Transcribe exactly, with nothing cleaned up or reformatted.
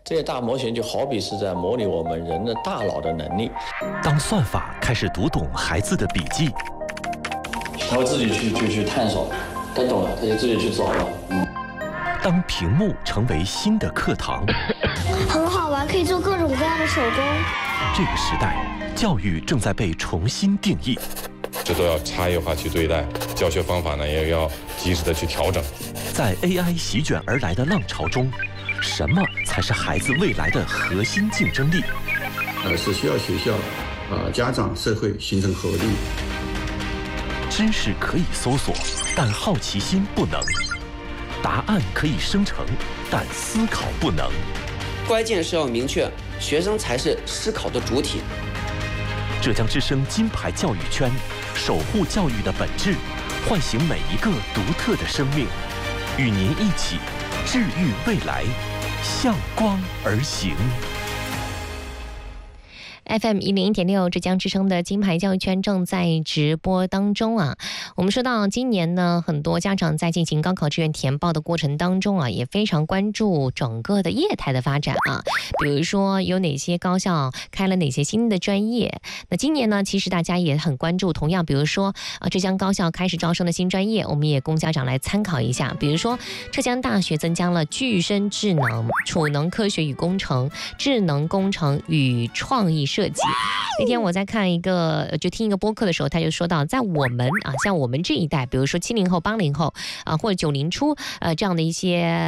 这些大模型就好比是在模拟我们人的大脑的能力。 当算法开始读懂孩子的笔记， 他会自己去去去探索，他懂了，他就自己去找了。嗯。 当屏幕成为新的课堂， 很好玩，可以做各种各样的手工。 这个时代，教育正在被重新定义， 这都要差异化去对待，教学方法呢也要及时的去调整。 在 A I 席卷而来的浪潮中，什么才是孩子未来的核心竞争力？ 呃，是需要学校、呃家长、社会形成合力。 知识可以搜索，但好奇心不能。答案可以生成，但思考不能。 关键是要明确，学生才是思考的主体。 浙江之声金牌教育圈，守护教育的本质，唤醒每一个独特的生命，与您一起治愈未来，向光而行。 F M 一零一点六，浙江之声的金牌教育圈正在直播当中啊。我们说到今年呢，很多家长在进行高考志愿填报的过程当中啊，也非常关注整个的业态的发展啊。比如说有哪些高校开了哪些新的专业。那今年呢，其实大家也很关注，同样比如说啊，浙江高校开始招生的新专业，我们也供家长来参考一下。比如说浙江大学增加了具身智能、储能科学与工程、智能工程与创意设计。那天我在看一个，就听一个播客的时候，他就说到，在我们啊，像我们这一代，比如说七零后、八零后啊，或者九零初呃这样的一些